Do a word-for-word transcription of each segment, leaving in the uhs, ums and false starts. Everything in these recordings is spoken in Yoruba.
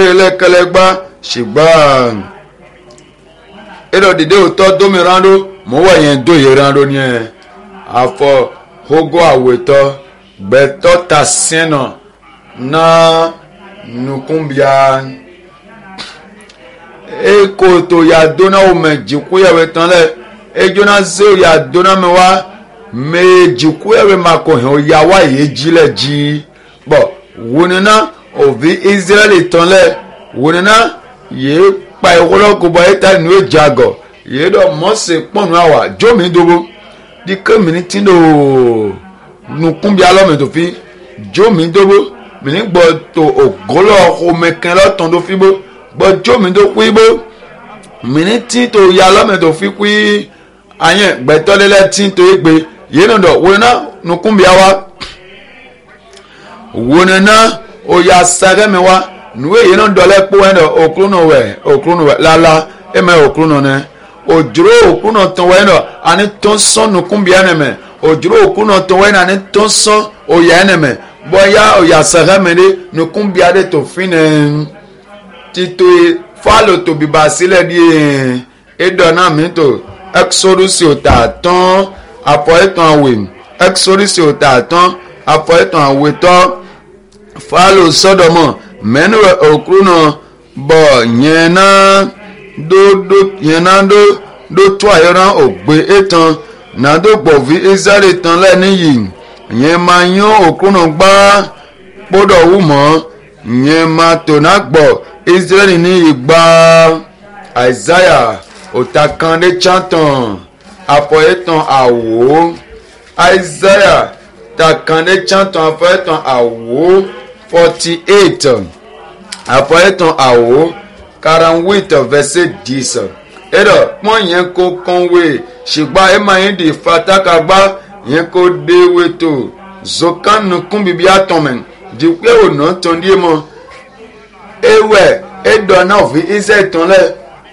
elekẹlẹgba ṣùgbọ́n ẹ̀rọ dìde òótọ́ dómi rando mo wà yẹn dóye rando ni ẹ̀ afọ ogo àwòtọ́ gbẹ̀tọ́ ta sẹ́nà náà nukunbia eko to ya dona o me jiku yawe tan le ejona ze ya dona me wa me jiku yawe mako he o ya wa ye ji le ji bo wonina o vi Israel tan le wonina ye pa igolo ko bo eta nu ejago ye do mo se ponu awa jo mi dogo di community do nukunbia lo me to fi jo mi dogo mini gbọ́ tó ògólọ́ ọmọkàn lọ́tàn tó fi bó gbọ́ jó mi tó kú bó mini tí tó ya lọ́mọ tó fi kú ayé gbẹ̀tọ́lélẹ̀ tí tó gbé yìí nà dọ̀ wọ́n náà nukunbia wa wọ́n náà ó ya sẹ́gẹ́mi wa nuwe yìí nà dọ̀lẹ́ kpó ẹ̀ dọ̀ òkúrúnù wẹ̀ òkúrúnù wẹ̀ lala ẹ̀ mẹ́ òkúrúnù nẹ òjòrò òkúrúnù tán wẹ̀ dọ̀ àní tó ń sọ́n nukunbia nẹ̀ mẹ́ òjòrò òkúrúnù tán wẹ̀ àní tó ń sọ́n òyà ẹ̀ nẹ̀ mẹ́ bóyá òyàsẹ̀rẹ̀ mẹ́lẹ́ nukunbia de tó fi nẹ títò fálò tó bíbá sílẹ̀ di ẹ̀dọ̀nà mi tó Exodus òtà tán àpọ̀ ẹ̀tàn àwẹ̀ Exodus òtà tán àpọ̀ ẹ̀tàn àwẹ̀ tán fálò sọ́dọ̀mọ̀ mẹ́nu òkúrú náà bọ̀ yẹn náà dó dó yẹn náà dó dó tó àyọ̀rán ògbé ẹ̀tàn náà dó pọ̀ fi Israẹli tán lẹ́ni yìí yẹn máa yán òkúrúnà gbá kpọ́dọ̀ wù mọ́ yẹn máa tò náà gbọ́ Israẹli ní ìgbà Isaiah òtàkàndé chantan àfọ̀yẹ́tàn àwò Isaiah tàkàndé chantan àfọ̀yẹ́tàn àwò forty eight àfọ̀yẹ́tàn àwò quarante huit verset dix ẹ̀rọ pọ́n yẹn kó kánwé ṣùgbọ́n ẹ̀ máa yẹn di fatakagba yẹn kó dé wétò zokan nukun bibi atọmẹ dìpẹ́ ònà tán díẹ̀ mọ́ ewé ẹ̀dọ̀ náà fi iṣẹ́ tán lẹ̀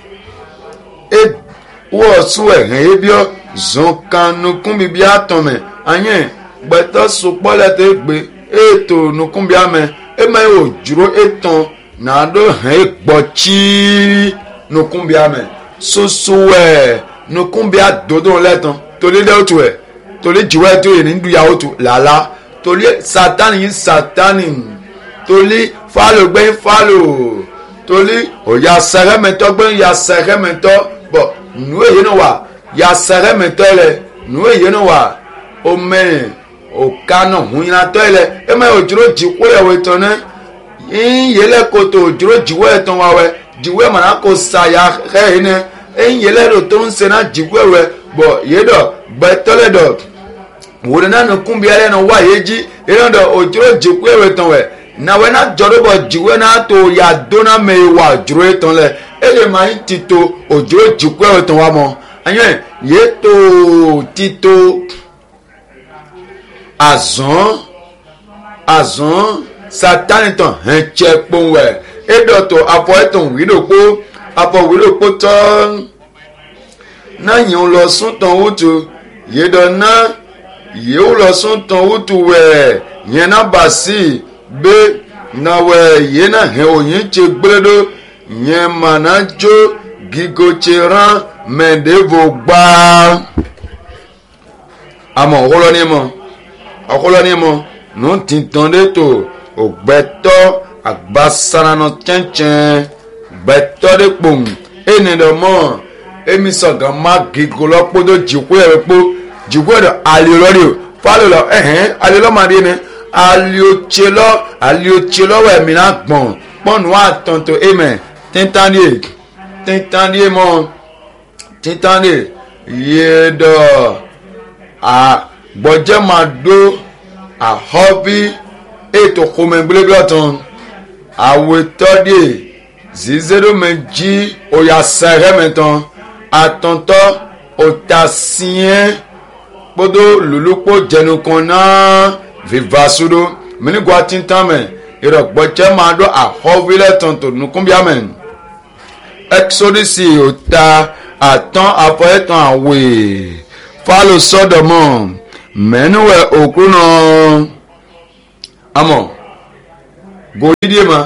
wọ́n sún ẹ̀hìn ebiọ́ zokan nukun bibi atọmẹ ayẹ́ gbẹ̀tọ́ sopọ́lẹ̀ tó gbé ètò nukun bibi amẹ ẹ̀ máa yóò dúró ètàn nàdó hẹ́n gbọ́ tí nukun bibi amẹ soso ẹ̀ nukun bibi adodo lẹ́tàn torí lẹ́wọ́ tó ẹ̀ torí jiwẹ́ tó yẹ ní dúyàwó tó làlá torí satani yìí satani torí fálò gbẹ́yìn fálò torí òyà sẹ́rẹ́mẹ̀tọ́ gbẹ́yìn yà sẹ́rẹ́mẹ̀tọ́ bọ̀ nù èyí nù wà yà sẹ́rẹ́mẹ̀tọ́ lẹ̀ nù èyí nù wà omẹ́rin òkànnà hunyinatọ́ lẹ̀ ẹ má òjòrò jìkú ẹ̀wẹ̀ tán náà yín yẹlẹ̀ kótó òjòrò jìwọ́ ẹ̀tàn wà wẹ̀ jìwọ́ ẹ̀ mọ̀nà kó sàyà ẹ̀ ní yín yẹlẹ̀ rò tó ń sẹ́ náà jìkú ẹ̀wẹ̀ bọ̀ yẹ́dọ̀ gbẹ́tọ́lẹ̀ dọ̀ wòle na nukunbi alẹ́ na wá yé jí yẹn dọ̀ òjòrò jìkú ẹ̀wẹ̀ tán wẹ̀ na wẹ́ na jọ̀dọ̀ bọ̀ jìwẹ́ na tó yà dọ́nà mẹ́ wà jòrò yẹ tán lẹ̀ ẹ lè máa ń ti tó òjòrò jìkú ẹ̀wẹ̀ tán wà mọ́ ayọ̀ yẹ tó ti tó azọ́n azọ́n satani tán hẹ́n tsẹ́ kpọ́n wẹ̀ ẹ dọ̀ tó afọ ẹ̀ tán wílòkó afọ wílòkó tán na yìí lọ sún tán wútu yìí dọ̀ náà yìí lọ sún tán wútu wẹ̀ yẹn náà bà sí bẹ́ náà wẹ̀ yìí náà hẹ́ òyìn tse gbẹ́dọ̀ yẹn mà náà jó gígo tse rán mẹ́ndévo gbá àmọ́ ọ̀kọ́lọ́ ní mọ́ ọ̀kọ́lọ́ ní mọ́ nù tí tán dé tó ògbẹ́tọ́ àgbàsánà tsẹ́ntsẹ́n gbẹ́tọ́ dé kpọ̀n ẹni dọ̀ mọ́ emi sọ̀gàn má gígo lọ́kpọ́dọ̀ jìkú ẹ̀rọ kpó jìkú ẹ̀rọ aliolọ́dì o fálọ̀ lọ ẹ̀hẹ́n aliolọ́màdé ni aliotselọ́ aliotselọ́ wẹ̀ mìíràn gbọ̀n pọ́nù àtọ̀ntọ̀ emẹ̀ tíntàndé tíntàndé mọ́ tíntàndé yéèdọ̀ àgbọ̀jẹ́ máa dó àhọ́bí ètò kọ́mẹ́gbẹ́lẹ́gbẹ́ tán àwòtọ́dé zizedomẹ́jì oyasẹ́rẹ́mẹ́tán atọ̀ntọ̀ òtàsíyẹn kpọ́dọ̀ lulukpọ̀ jẹnukan náà vivasudo minigua tintamẹ ìrọ̀gbọ̀tsẹ́ máa dọ̀ àhọ́vilẹ̀ tọ̀ntọ̀ nukunbiamẹ exodisi òta àtọ́n afọ̀ẹ́tàn àwẹ̀ fálò sọ́dọ̀mọ́ mẹ́nuwẹ̀ òkú náà amọ̀ gòdìdíè ma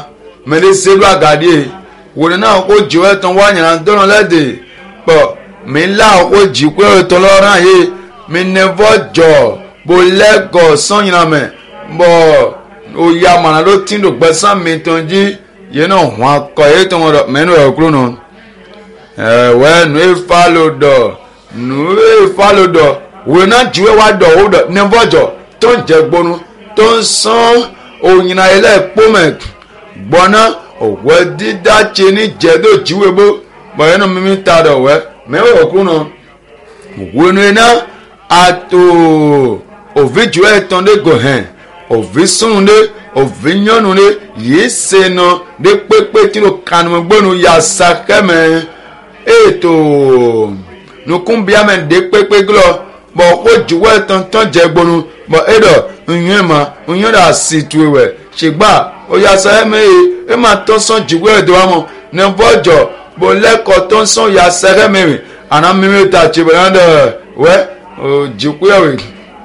me de selu agadi wona na ko jiwe ton wa nyan don lede po mi la ko ji ko to lo ran ye mi nevo jo bo lego son yin me bo o ya mana lo tin do gbe san mi ton ji ye no wa ko e ton ro me no e kuro no eh we no e follow do no e follow do we na jiwe wa do o do nevo jo ton je gbonu ton san oyina ile po me gbona owe dida chini jedo jiwe bo bo ye no mi ta do we me o kuro no we no na ato ovijo eton de go hen ovisun de ovinyonu de yese no de pepe ti lo kanu gbonu ya sakeme eto no kumbia men de pepe glo bo ko juwe eton ton je gbonu bo edo nyema nyoda situwe shegba o ya sa me e ma ton son juwe edo amo ne bojo bo leko ton son ya sakeme ana mi ta chi banda we o jikuyawe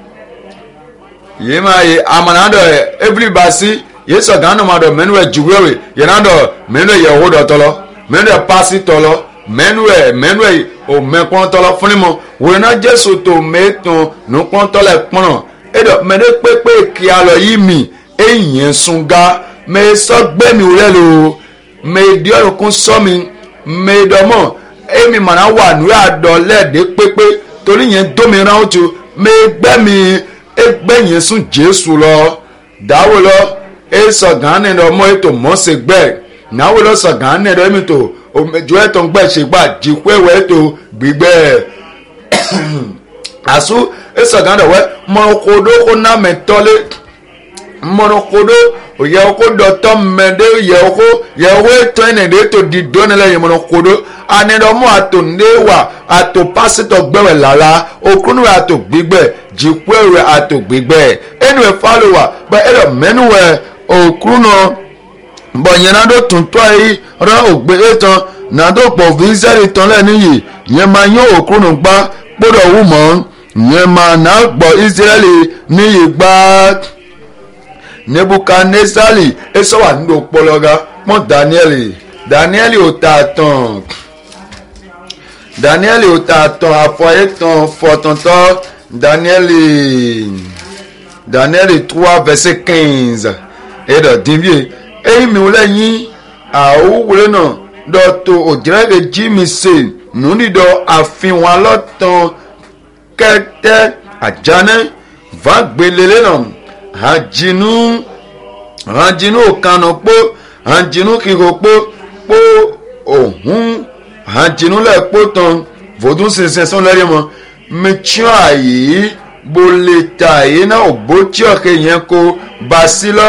ye ma ye amanado every basi ye so ganu ma do menu e jikuyawe ye na do menu ye wo do tolo menu e pasi tolo menu e menu e o me kon tolo funimo we na Jesu to meton no kon tolo e pon e do me de pepe ki alo yi mi eyin sunga me so gbe mi ore lo me di o kun so mi me do mo emi mana wa nu ado le de pepe torí yẹn dómìnira ó tu me gbẹ́ mi ẹgbẹ́ yẹn sún Jésù lọ dáwọ́ lọ ẹ sọ̀gán ní ọmọ ètò mọ́sẹ̀ gbẹ́ náwó lọ sọ̀gán ní ẹ̀rọ ètò òmìjọ ètò ń gbẹ́ ṣe gbà jìkú ẹ̀wẹ̀ ètò gbígbẹ́ àṣù ẹ sọ̀gán dọ̀wẹ́ mọ̀nàkódó kó ná mẹ́tọ́lé mọ̀nàkódó òyẹ ọkọ dọ̀tọ́ mẹ́dẹ́ òyẹ ọkọ yẹ ọkọ ètò ẹ̀nẹ̀dẹ́ ètò dídọ́ nílẹ̀ yẹn mọ̀nàkódó anidọmọ atondewa ato pasitọ gbẹwẹ lala okunu ato gbígbẹ jikwewe ato gbígbẹ enu e follower bẹ ẹrọ mẹnuwẹ okunu bọ yẹn nado tuntun ayi rẹ ògbé etan nado pọ vizari tán lẹni yìí yẹn máa yán okunu gbá gbọ́dọ̀ wù mọ yẹn máa nà gbọ Israẹli níyì gbá Nebukadnesari ẹsọ wà nínú ọpọlọga mọ Daniel Daniel ò ta tán. Daniel ò ta tán àfọyé tán fọ̀tọ̀ntọ̀ Daniel Daniel trois verset quinze ẹ̀dọ̀ dìbíye ẹ̀yìn mi wọlé yín àwòwúlé náà dọ̀tò òjìrẹ́gẹ̀ jí mi sè nùdídọ̀ àfihàn alọ́tàn kẹ́tẹ́ àjánẹ́ vàgbélélé náà àjìnú àjìnú òkànnà pọ̀ àjìnú kìkò pọ̀ pọ̀ òhun àjìnú lẹ́ẹ̀pọ̀ tán vodun sísẹ sọ́n lẹ́rìí mọ́ mẹ́tíọ́ àyè boleta àyè náà ò bó tí ọ̀kẹ́ yẹn kó bá sí lọ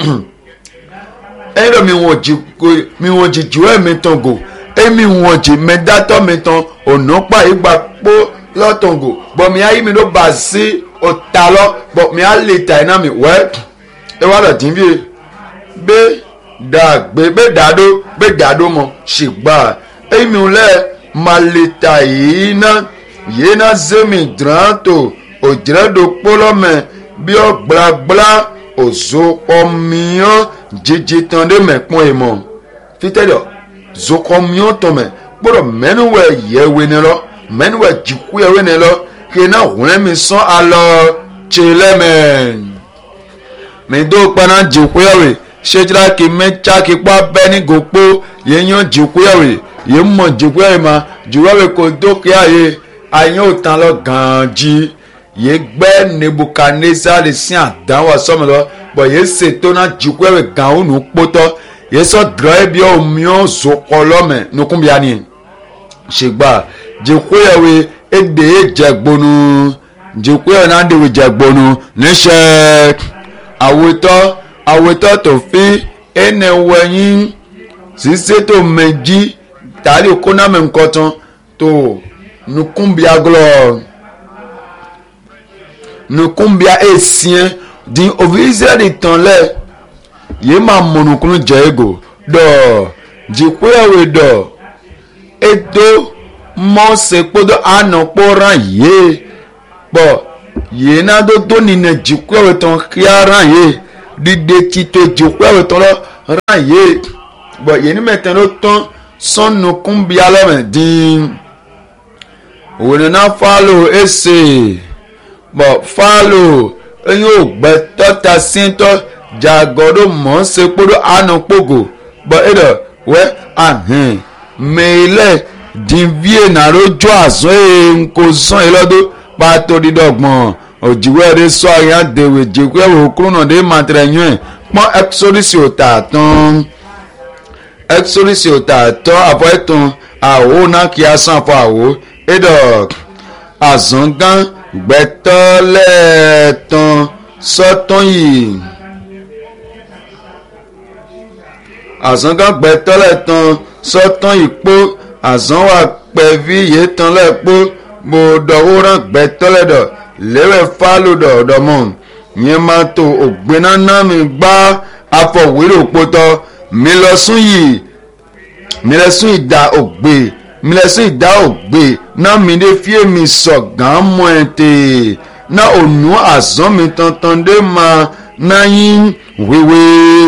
ẹ̀rọ mi wọ̀n jì mi wọ̀n jì jù ẹ̀ mi tán gò ẹ̀mi wọ̀n jì mẹ́dátọ́ mi tán ọ̀nà pa ìgbà pọ̀ lọ́tàn gò bọ̀mí ayé mi ló bá sí ọ̀tá lọ bọ̀mí á lè ta iná mi wẹ́ ẹ wá lọ dín bí bẹ́ẹ̀ dàgbé bẹ́ẹ̀ dàdó bẹ́ẹ̀ dàdó mọ́ ṣègbà ẹ̀mi wọlé maleta yìí ná yìí ná zemi dranto òjìrẹ́dò kpọ́lọ́mẹ bí ọ gblagbla òzokọmiyan jíjí tán dé mẹ́kún ìmọ̀ fitẹ́dọ̀ zokọmiyan tọ̀mẹ̀ kpọ́dọ̀ mẹ́nuwẹ̀ yẹ̀wé ni lọ mẹ́nuwẹ̀ jìkú yẹ̀wé ni lọ kí iná wúlẹ́ mi sán alọ́ tselẹ́mẹ̀ mi dó kpaná jìkú yẹ̀wé ṣèjìlá kì mẹ́tsa kì kpọ́ abẹ́ ní gòkpó yẹn yàn jìkú yẹ̀wé yìí mọ̀ jìkú yẹ̀wé ma jìkú yẹ̀wé kò dókè ayé ayé ò tán lọ gàn jí yìí gbẹ́ Nebukadnesari sí àdánwò sọ́mi lọ bọ̀ yìí ṣètò náà jìkú yẹ̀wé gàn ó nù kpótọ́ yìí sọ dùrọ̀ ẹbí omi ó zokọ lọ́mẹ̀ nukunbíà ni ṣègbà jìkú yẹ̀wé èdè jẹ̀gbónú jìkú yẹ̀wé náà dèwé jẹ̀gbónú níṣẹ́ àwòtọ́ àwòtọ́ tó fi ẹnẹ wẹ̀yìn ṣíṣe tó méjì tàbí kónámẹ̀ nkọ́tàn tó nukunbíà glọ nukunbíà èsìẹ́ di òfin Israẹli tán lẹ̀ yìí máa mọ̀nùkúnú jẹ́ ego dọ̀ jìkú yẹ̀wé dọ̀ ètò mọ́ọ̀sẹ̀ kpọ́dọ̀ ànàpọ̀ yìí pọ̀ yìí náà tó tó nínú jìkú yẹ̀wé tán kíá ràn yìí dídé títò jìkú yẹ̀wé tán lọ ràn yìí bon yeni maintenant le temps son no kumbia le din wona na follow ese bon follow eyo gbe tota sinto jagodo mo se podo anu pogo bon edo we ahin meile din vie na rojo azun e nko san elodo pa to didogbon ojiwe de so yan dewe jekwe okuru na de matre yun pon exodus ota ton exodus ota to apoeton awo na ki asan fo awo edo azongan gbetole ton soton yi azongan gbetole ton soton ipo azon wa pevi ye ton le po mo do ran gbetole do lewe falo do do mo yen ma to ogbena na mi gba afọwere òpótọ́ mi lọ sún yìí mi lọ sún ìdá ògbè mi lọ sún ìdá ògbè náà mi dé fíè mi sọ̀gán mọ́ ẹ̀ tè náà ònú àzán mi tantan dé máa náà yín wéwé.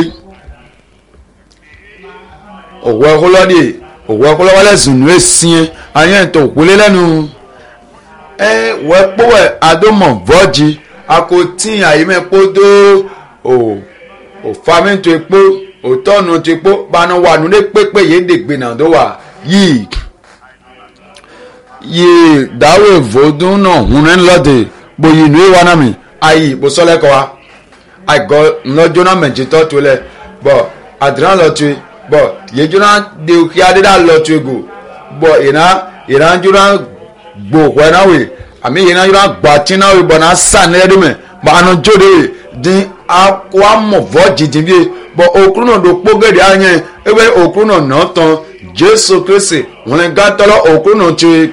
òwò ẹ̀kọ́lọ́dẹ òwò ẹ̀kọ́lọ́wọ́lẹ̀ zùnú èsì ẹ̀ ayé ètò òkúlé lẹ́nu ẹ̀ wẹ́ pọ́wẹ́ adómọ̀ vọ́ọ̀jì akotí àyèmẹ́pọ́ dó o. O fami to epo o tonu to epo bana wa nu le pepe ye degbe na do wa yi ye dawe vodun no hunen lode bo yi nu wa na mi ayi bo so le ko wa I go no jona menji to to le bo adran lo tu bo ye jona de o ki ade da lo tu go bo ina ina jona gbo ko na we ami ina jona gba tin na we bo na san le do me ba no jode din akwa mo voji din bi bo okuru no do pogede anye ebe okuru no na tan Jesu Kristi won ga tolo okuru no tu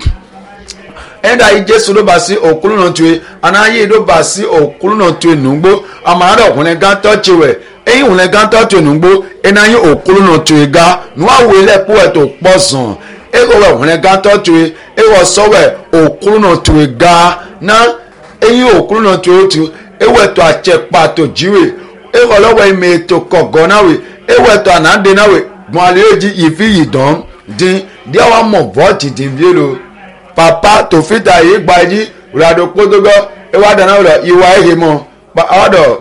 enda yi Jesu do ba si okuru no tu anaye do ba si okuru no tu nugbo amara won ga to chiwe eyin won ga to tu nugbo enayin okuru no tu ga nu awe le po e to posan e go we won ga to tu e wo so we okuru no tu ga na eyin okuru no tu tu eweto achepa to jiwe egolowo ime to kogo nawe eweto anande nawe gbonaleji ifi yidan din di awa mo voti din bielo papa to fita yi gbaji urado podogo ewada na ro iwa ehe mo pa awado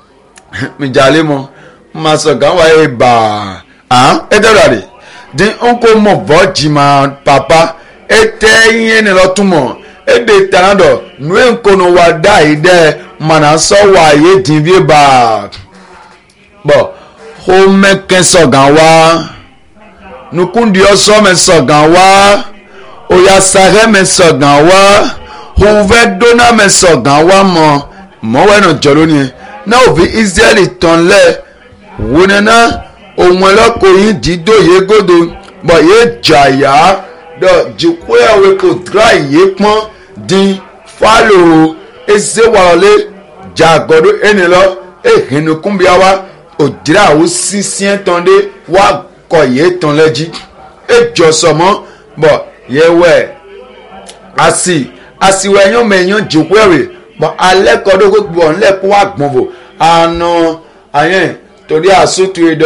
mi jale mo ma so gan wa e ba ah edorare din onko mo voti ma papa ete yin ni lo tumo ede tanado nu enkono wa dai de mana so wa ye dinvie ba bo ho meken so gan wa nukundi o so men so gan wa o ya sare men so gan wa ho ve dona men so gan wa mo mo we no jolo ni na o vi Israeli ton le wonena ohun eloko yin dido ye godo bo ye jaya do jikwe awe ko dry ye pon din follow eze warole jagodo enilo ehinu kumbiawa odira o sisien tonde wa koye ton leji ejo somo bo yewe asi asi we yan meyan jikwewe bo ale kodo ko bo nle ko wa gbonbo ano ayen tori asutu edo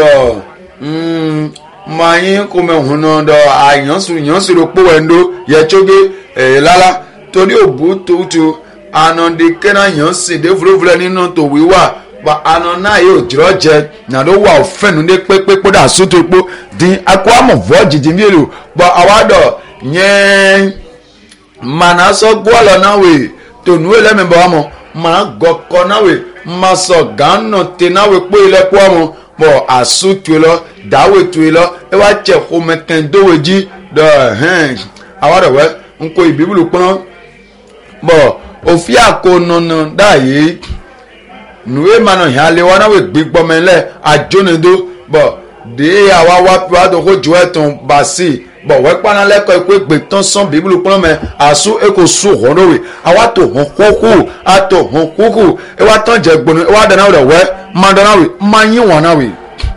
mm mayin ko me huno do ayan su yan su ro po wendo ye choge eh lala tori obu tutu anonde kena yan se de vrovre ninu to wiwa ba anona ye ojiro je na do wa ofenu de pepe poda sutu epo din akwa mo voji din bielu ba awado yen mana so gwolo na we to nu ele me ba mo ma goko na we ma so gano te na we po ile po mo bo asutu lo dawe tu lo e wa che ko meken do weji do hen awado we nko ibibulu pon bo ofi akonono daye nuwe mano hale wana we gbigbo mele ajonedo bo de awa wa pa do ko jo eton basi bo we pana leko ipo egbe ton son bibulu pon me asu e ko su hono we awa to hon koku ato hon koku e wa ton je gbonu e wa dana we we mandana we manyin wona we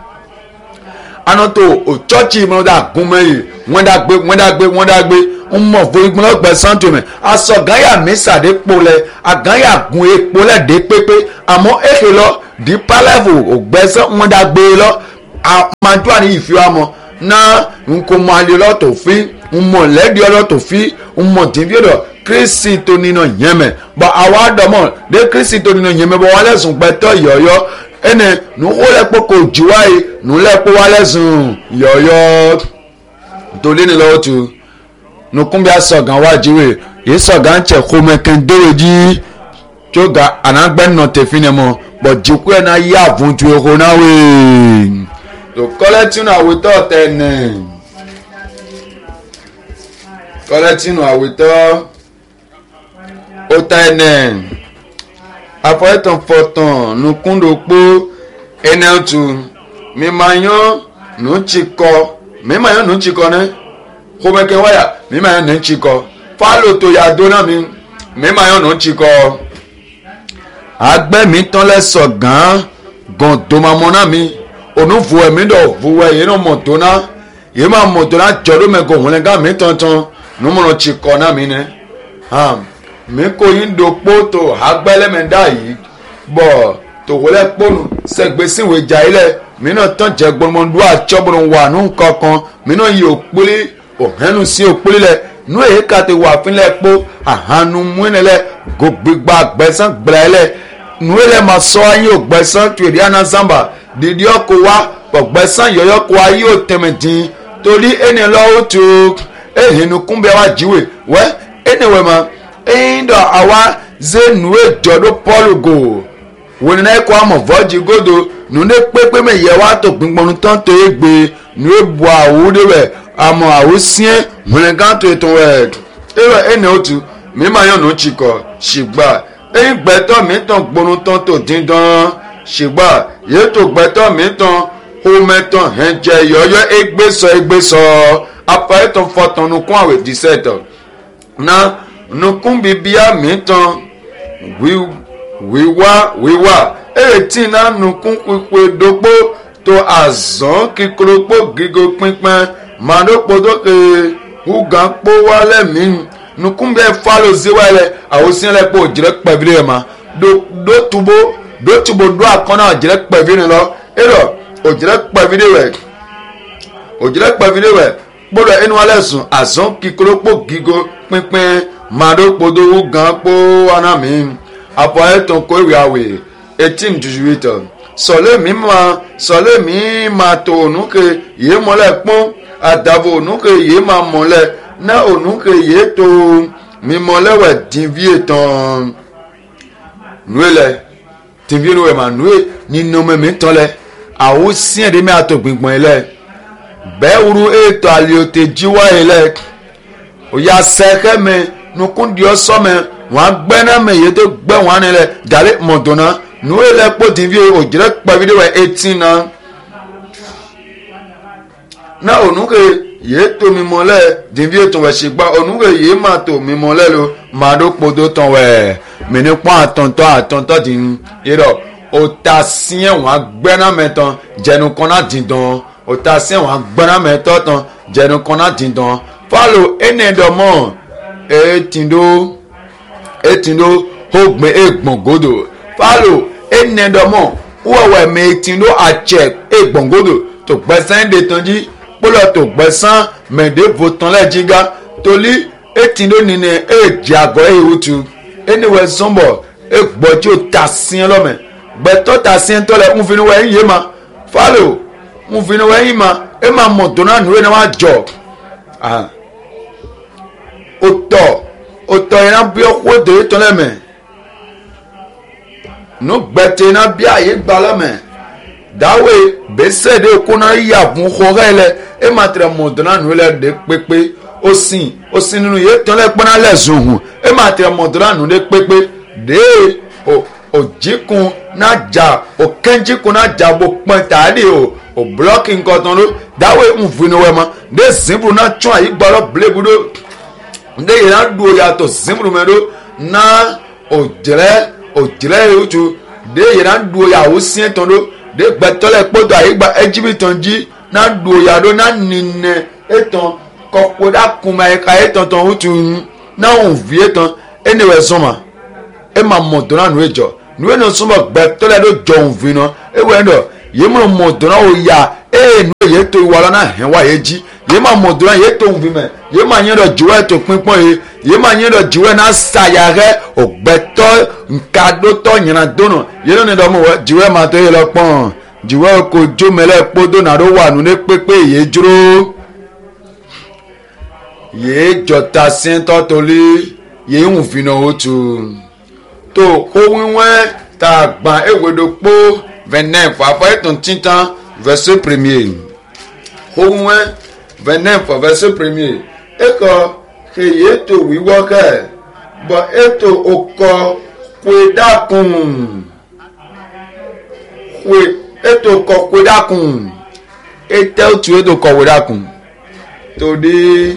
anoto o church mo da gun meyi won da gbe won da gbe won da gbe mo fo igun lo gbe santo me aso ganya mi sade pole aganya gun epo le de pepe amo eke lo di palevo o gbe so won da gbe lo amadua ni ifi wa mo na nko mo ale loto fi mo ledi loto fi mo tinvi do Kristi to nino yeme ba awa do mo de Kristi to nino yeme bo wale sun pe to yoyo ene nu wo le poko juwai nu le po wale sun yoyo to le ni lo tu nu kumbia sogan wajiwe ye sogan che khomeken deweji choga anagben no te finemo but jiku na ya vuntu ero na we to collecting awito ten collecting awito o ten après ton forton nous kundo po eneltu mi mayon no chiko mi mayon no chiko ne khomeken waya mi mayon no chiko falo to ya dona mi mi mayon no chiko agbe mi ton le sogan gon do mamona mi onu vo emi do vo e no moto na ye ma moto na jodo me go won le ga mi tonton no mo no chiko na mi ne ha mi ko yin do poto agbele me da yi bo to wole ponu segbe sinwe ja ile mi no ton je gbonmo du a choborun wa nu kankan mi no yi opole o henu si opole le nu e ka te wa fin le po ahanu mu ne le go gbigba gbesan gbele nu ele ma so ayin o gbesan tu ri ana zamba didi oko wa po gbesan yoyo ko ayi o temedin tori eni lo o tu ehinu kunbe wa jiwe we anyway ma endo awa ze nu e jodo polugo woni na ko amo voji godo nu ne pepe me ye wa to gbingbonu tan to egbe nu e bu awu de we amo awu sien woni gan to eton we ewe eni otu mi ma yan no chiko shigba e gbeto mi tan gbonu tan to dindan shigba ye to gbeto mi tan o metan henje yoyo egbe so egbe so apa eton foton nu kun awe dix-sept na nu kun bibia mi tan wi wiwa wiwa eighteen na nu kun pipe dogbo to azon kikropo gigo pinpin madopo doke ugan po wale mi nu kun be follow ziwale awosin le po jire pebire ma do do tubo do tubo do akona jire pebire lo ero o jire pebire we o jire pebire we bodo enu wale sun azon kikropo gigo pinpin madopo do ugan po ana mi apoye ton ko iwe awe eighteen dix-huit sole mi ma sole mi ma to onuke ye mole pon adavo onuke ye ma mole na onuke ye to mi mole we divie ton nuele divie no we ma nue ni no me mi ton le awo sien de mi atogbingbon ile be uru eto aliote jiwa ile o ya seke me nukun di oso me wọn gbẹ́nà mẹ́yẹ tó gbẹ́ wọn nílẹ̀ dàbí mọ̀tòná nùwé lẹ́pọ̀ tìǹbì òjìrẹ́ pàbídé wẹ̀ eighteen na náà ònúkè yé tó mi mọ́lẹ̀ tìǹbì ètò wẹ̀ ṣègbà ònúkè yé má tó mi mọ́lẹ̀ lo màá dó kpodó tán wẹ̀ mẹ́ni pọ́n àtọ̀ntọ́ àtọ̀ntọ́ tì ń yẹ́rọ òtà síẹ̀ wọn gbẹ́nà mẹ́tàn jẹnu kọ́nà dìndàn òtà síẹ̀ wọn gbẹ́nà mẹ́tọ́ tán jẹnu kọ́nà dìndàn fálò ẹnẹ́dọ̀mọ́ ẹ̀ tìǹdó etindo hogme egbongodo falo enedomo uwe me etindo ache egbongodo to gbesan de tanji polo to gbesan me de votan le jinga toli etindo nine eji ago ehutu anyway sombo egboji o tasin lo me gbeto tasin to le unfinu we yin ma falo unfinu we yin ma e ma modona nu na wa jo ah oto oto ina bi okwo de to le me no gbete na bi aye gba le me dawe bese de kuna ya fun khorele e matre modona nu le de pepe osin osin ninu ye to le pona le zunhun e matre modona nu de pepe de o ojikun na ja o kenjikun na ja bo pon tade o o blocking koton lo dawe nfinu we ma de simple na tun ayi gba lo blebudo nde yena do ya to simple me do na ojire ojire utu de yena do ya o sin ton do de gbetole poto ayi gba ejibiton ji na do ya do na nine eton kopo da kuma e ka eton ton utu na on vie ton anyway soma e ma modona nu ejo nu e no soma gbetole do jo on vi no e we ndo ye mo modona o ya e nu ye to iwala na hen wa ye ji ye ma modona ye to nvi me ye ma yen do jiwe to pinpon ye ye ma yen do jiwe na sayare ogbeto nkado to nyina dono ye no ne do mo jiwe ma to ye lo pon jiwe ko jo mele podo na ro wa nu ne pepe ye juro ye jota sin to toli ye nvi no otu to ko winwe ta gba ewedopo vingt-neuf après ton titan verset premier Romains vingt-neuf verset premier et que que yeto wiwoke ba eto oko kwedakun kwe eto ko kwedakun eto tu eto ko kwedakun to di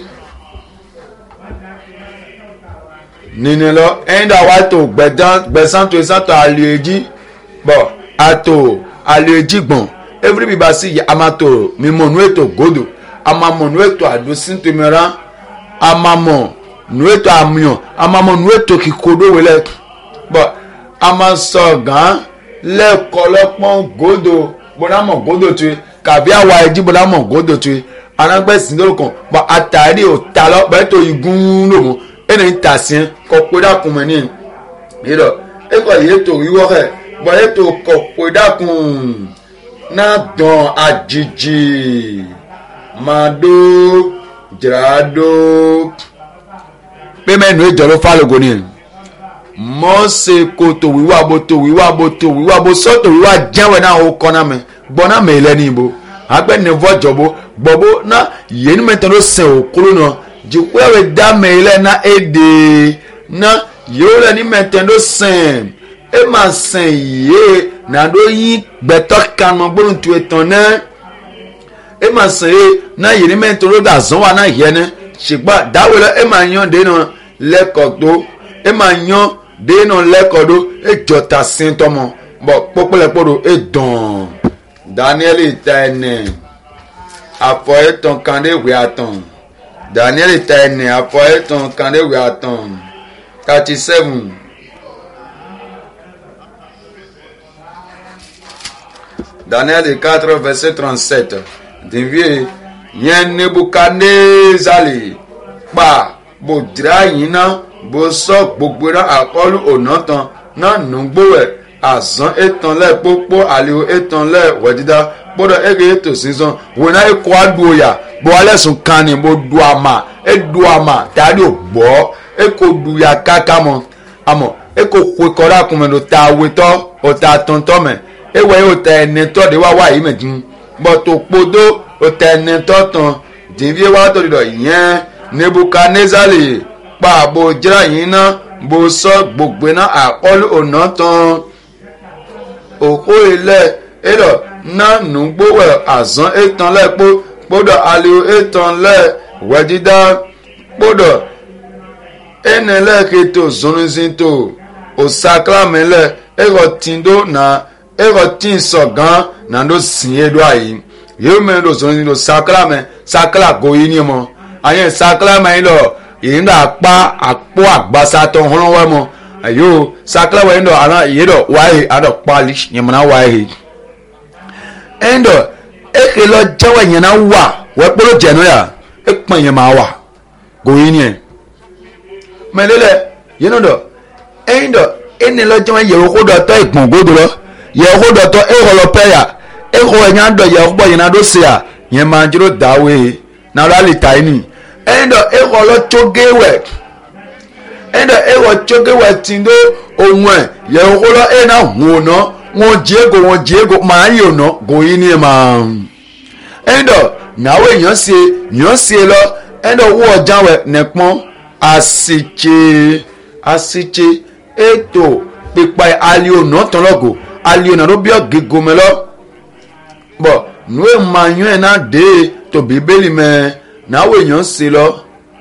ninelo enda wato gbedan gbesan to sato aleji bo ato aleji gbon every biba si amato mi monu eto godo amamo nu eto adosin temera amamo nu eto amion amamo nu eto kikodo wele bo amaso gan le kolopon godo bonamo godo tu kabi awa eji bonamo godo tu anagbe sindoro kan bo atari o talo beto igun no mo ene ntasien ko poda kun meni iro e ko yeto wiwo he bo yeto ko poda kun na don ajiji mado jrado pe menu ejoro falogo ni mo se ko to wiwa bo to wiwa bo to wiwa bo so to wiwa janwe na o kona me gbona me le ni bo agbe ne vojobo gbobo na yeni metano se o kuro no jikwewe da me le na ede na yo le ni metano sen e ma sen ye na do yin gbeto kan mo gborun tu etan na e ma sen ye na yeni metano da zon wa na ye ne sigba dawele e ma yan de no lekodo e ma yan de no lekodo e jota sin tomo bo popole podo e don Daniel itane afo eton kande we aton Daniel itane afo eton kande we aton thirty-seven Daniel quatre verset trente-sept Dinvie yen Nebukadnezali pa bo dra yina bo so gbogbo ra akolu onatan na nugbowe azan etan le popo aliwo etan le wedida bodo ege eto season wona e ko aduoya bo alesun kan ni bo du ama e du ama tari ogbo e ko du ya kakamo amo e ko kwe kora kun me do ta weto o ta tonto me e we o ta ene to de wa wa yi medin bo to podo o ta ene to ton dinvie wa to do yen Nebukadnezali pa bo jira yin na bo so gbogbo na akolu onatan oko ile ero na nugbowe azan etan lepo podo aliwo etan le wedida podo enele keto zonzinto o sakramele ero tindo na ero tin sogan na ndo sinye do ayi yo me do zonzinto sakrame sakla goyini mo ayen sakrame lo yinda pa apo agbasa to hono wa mo ayo sakla wa ndo ana yedo wahi ado polish nyamana wahi endo eke lo jawa nyana wa we poro jeno ya ekpan yema wa goyini e melele yeno do endo ene lo jawa ye ko do to igbon godo lo ye ko do to e ko lo peya e ko enyan do ye ko yena do se ya yema jiro dawe na rally tiny endo e ko lo chogewe endo e wo chogewe tindo onwe ye ko lo e na huno won jego won jego ma yo no goyini e ma endo nawe yan se yan se lo endo wo janwe nepon asiche asiche eto pipa alio no ton logo alio na ro bi ogego me lo bo nu e ma yan na de to bibeli me nawe yan se lo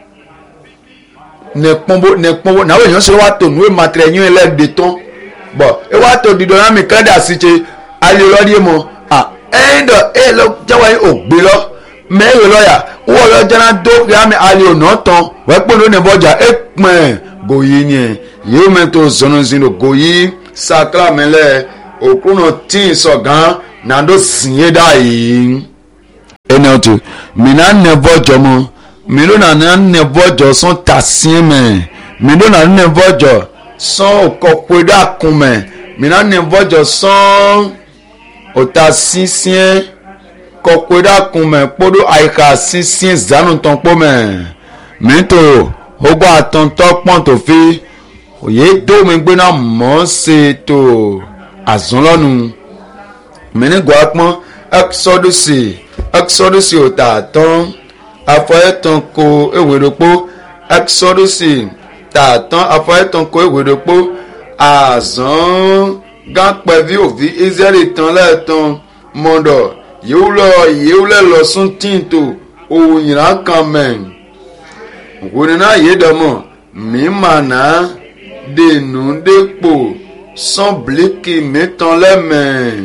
nepon bo nepon nawe yan se wa to nu e matre yan ele de ton bo e wa to di do mi kan da siche ali lori mo ah endo e lo jawa yi ogbe lo me yo lawyer wo lo jana do ya mi ali ono ton we po no ne boja e pon goyi ni yo me to zono zino goyi sakramele okuno tin so gan nando sinye dai ene tu mina nevo jomo milo na na nevo jo son tasien me milo na nevo jo son kokweda kume mina nevo jo son otasisien kokweda kume podo aika sisien zanu ton pome minto ogbo atonto pon to fi oye do me gbe na mo se to azonlonu mini gwa pon exodus exodus ota ton afoyeton ko eweropo exodus ta ton afoyeton ko eweropo azon gan pevi ovi israeli ton le ton mondo yewlo yewle lo sun tinto oyira kan men wonina yedomo mi mana de nu depo son bliki meton le men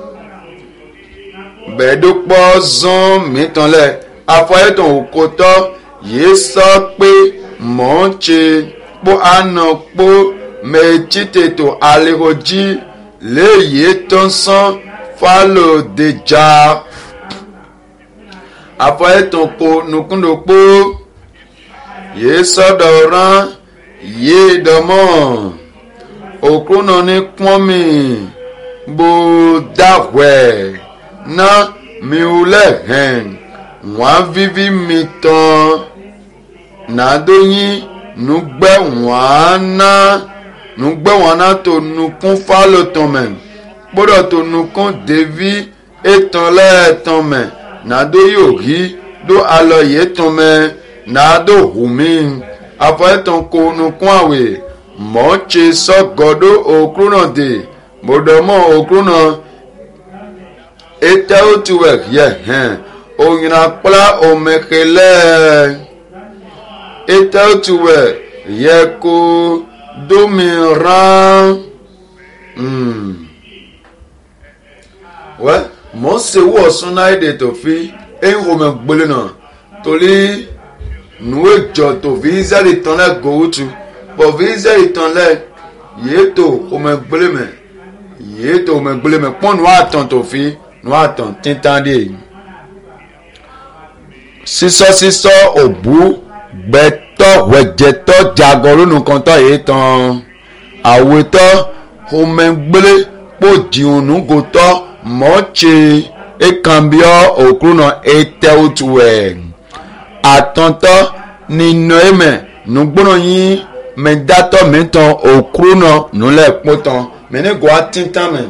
bedo po zon meton le afoyeton okoto ye so pe monche po ano po mechite to alehoji le ye ton son falo deja afoyeton ko nukundo po ye sodoran ye domo okuno ni kwomi bo dahwe na mi ule hen wa vivi mi ton na doyin nugbe wana nugbe wana to nukun falo ton men bodo to nukun devi eton le ton men na do yogi do alo ye ton men na do humi afa ton ko nukun awe mo che so godo okruno de bodomo okruno eta otuwe ye hen oyina pla omekele eta otuwe ye ko domiran mm ouais mo se wo suna ide to fi en ho me gbele na torí nu ejo to visa le ton le go tu bo visa iton le ye to ho me gbele me ye to me gbele me pon no atan to fi no atan tintan de siso siso obu gbeto wejeto jagoro nu kan to ye tan aweto ho me gbele po di onu go to moche ekambio okuno eteutuwe atonto ni noeme nugbono yin me dato meton okuno nule poton mene go atintan me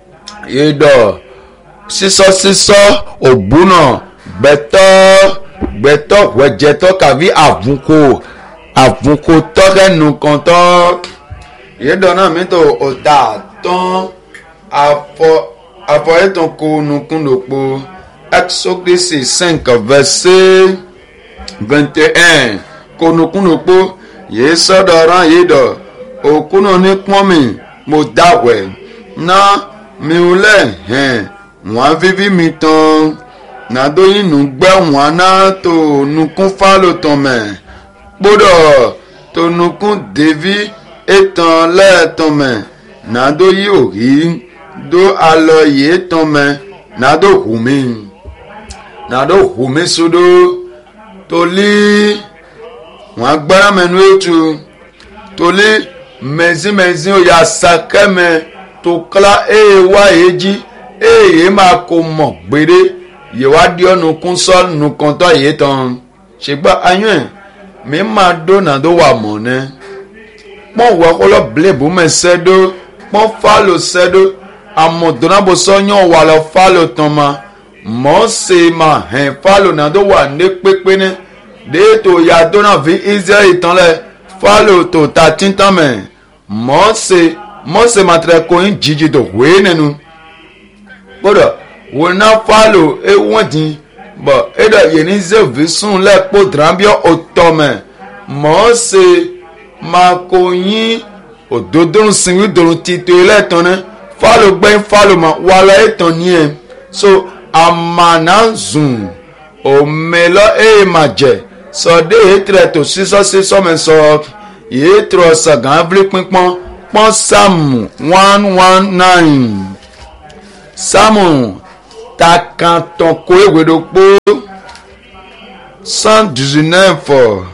yedo siso siso obuno beto beto wejeto kavi avunko avunko to renu konto yedo na meto ota ton afo afoyeton ko nukunopo Exodus cinq verset vingt et un ko nukunopo ye sodoran yedo okuno ni pomi mo dawe na mi ule hen wan vivi mi ton na do yin nu gbe wan na to nukun falo ton me bodo to nukun devi etan le ton me na do yi ori do alo ye ton me na do humi na do humi sudo to li wan gbara menu etu to li mezi mezi o ya sakeme to kla e wa eji e ye ma ko mo gbere ye wa di onu kun so nu kan to ye ton segba ayun mi ma do na do wa mo ne pon wo ko lo blebu me sedo pon falo sedo amodona bo sonyo wa lo falo ton ma mo se ma hen falo na do wa ne pepe ne de to ya dona vi Israel ton le falo to ta tintan me mo se mo se matre ko in jiji do we nenu bodo wo na falo e won bo e do ye ni ze vi sun le po drambio otome mo se ma ko yin ododo sin wi dorun tito ile ton ne falo gbe falo ma wala eton ni e so amanazun o melo e maje so de etre to siso siso men so ye tro sagan vle pinpon pon sam one one nine Samu takanton ko ewedopo cent dix-neuf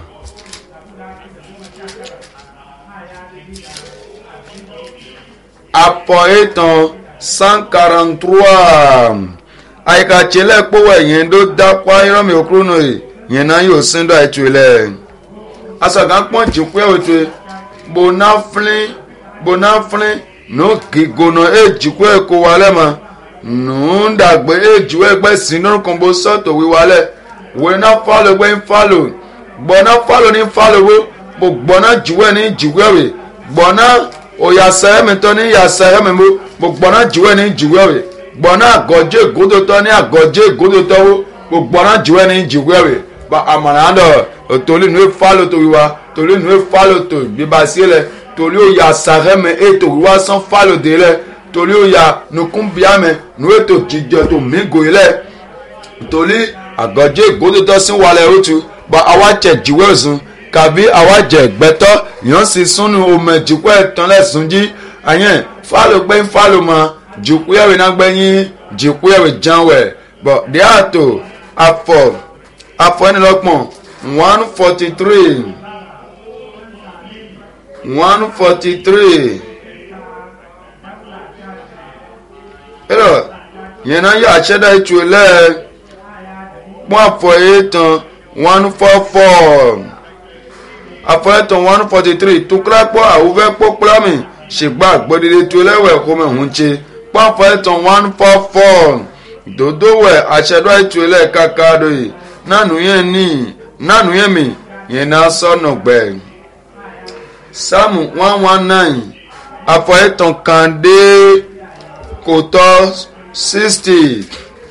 apoeton cent quarante-trois aika chele powe yen do da kwa iromi okruno yen na yo sindo aitule asaga pon jikwe otu bonaflin bonaflin no gigono e jikwe ko wale ma nu ndagbe e jiwe gbe sinu kombo soto wi wale we na follow gbe follow gbona follow ni follow wo bo gbona jiwe ni jiwe we gbona o ya se mi to ni ya se mi mo bo gbona jiwe ni jiwe we gbona agoje godo to ni agoje godo to wo bo gbona jiwe ni jiwe we ba amana ndo toli nu follow to wi wa toli nu follow to bi ba sile toli o ya sare me e to wi wa san follow de le toli o ya nu kumbia me nu e to jijo to mi go ile toli agoje godo to sin wale otu ba awa che jiwe sun kabi awa je gbeto yan si sunu o me jikwe tan le sunji ayen follow gbe follow ma jikwe we na gbe yin jikwe we janwe but they are to afọ afọ ni lọ́gbọ̀n one forty-three one forty-three ero yẹn náà yọ àṣẹdá ètò ilẹ̀ pọ́n afọ ètàn one forty-four afọ ètàn one forty-three tukura pọ́ àwùfẹ́ pọ́ pọ́lámì ṣègbà gbọ́dẹ̀dẹ̀ tó lẹ́wẹ̀ kó mẹ́hún ṣe pọ́n afọ ètàn one forty-four dodo wẹ̀ àṣẹdá ètò ilẹ̀ kàkàdó yìí nanu yẹn ní nanu yẹn mi yẹn náà sọnù gbẹ sáàmù one one nine afọ ètàn kàndé kòtọ sixty